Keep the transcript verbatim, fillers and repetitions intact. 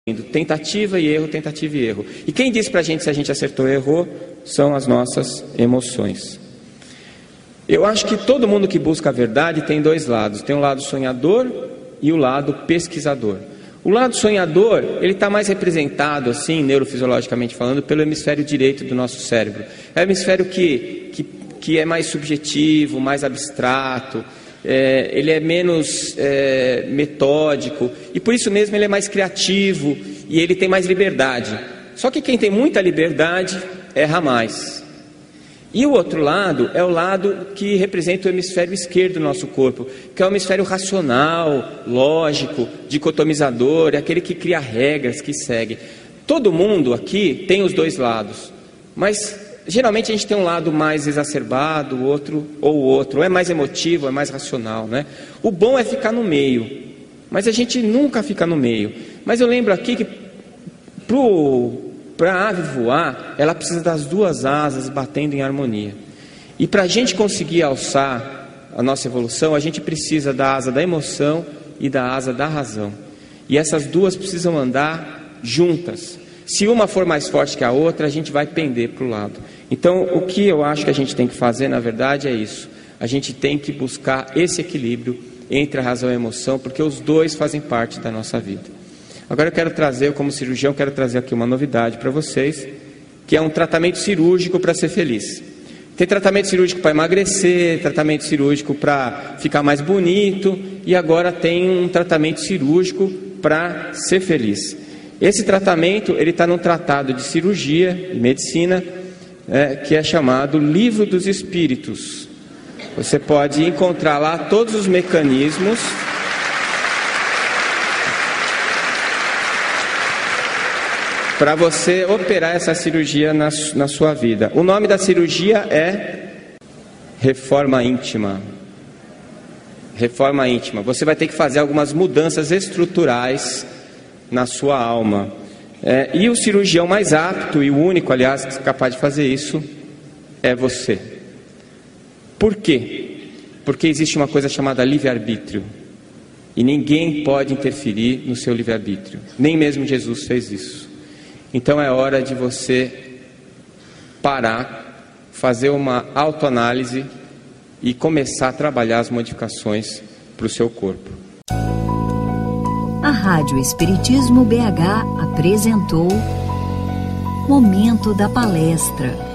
Tentativa e erro, tentativa e erro. E quem diz pra gente se a gente acertou ou errou são as nossas emoções. Eu acho que todo mundo que busca a verdade tem dois lados. Tem o lado sonhador e o lado pesquisador. O lado sonhador, ele está mais representado, assim, neurofisiologicamente falando, pelo hemisfério direito do nosso cérebro. É o hemisfério que, que, que é mais subjetivo, mais abstrato, é, ele é menos é, metódico, e por isso mesmo ele é mais criativo, e ele tem mais liberdade. Só que quem tem muita liberdade erra mais. E o outro lado é o lado que representa o hemisfério esquerdo do nosso corpo, que é o hemisfério racional, lógico, dicotomizador, é aquele que cria regras, que segue. Todo mundo aqui tem os dois lados, mas geralmente a gente tem um lado mais exacerbado, o outro ou o outro, ou é mais emotivo, é mais racional, né? O bom é ficar no meio, mas a gente nunca fica no meio. Mas eu lembro aqui que pro Para a ave voar, ela precisa das duas asas batendo em harmonia. E para a gente conseguir alçar a nossa evolução, a gente precisa da asa da emoção e da asa da razão. E essas duas precisam andar juntas. Se uma for mais forte que a outra, a gente vai pender para o lado. Então, o que eu acho que a gente tem que fazer, na verdade, é isso. A gente tem que buscar esse equilíbrio entre a razão e a emoção, porque os dois fazem parte da nossa vida. Agora eu quero trazer, eu como cirurgião, quero trazer aqui uma novidade para vocês, que é um tratamento cirúrgico para ser feliz. Tem tratamento cirúrgico para emagrecer, tratamento cirúrgico para ficar mais bonito, e agora tem um tratamento cirúrgico para ser feliz. Esse tratamento, ele está num tratado de cirurgia e medicina, é, que é chamado Livro dos Espíritos. Você pode encontrar lá todos os mecanismos para você operar essa cirurgia na, na sua vida. O nome da cirurgia é Reforma Íntima. Reforma Íntima. Você vai ter que fazer algumas mudanças estruturais na sua alma. É, e o cirurgião mais apto, e o único, aliás, capaz de fazer isso, é você. Por quê? Porque existe uma coisa chamada livre-arbítrio. E ninguém pode interferir no seu livre-arbítrio. Nem mesmo Jesus fez isso. Então é hora de você parar, fazer uma autoanálise e começar a trabalhar as modificações para o seu corpo. A Rádio Espiritismo B H apresentou Momento da Palestra.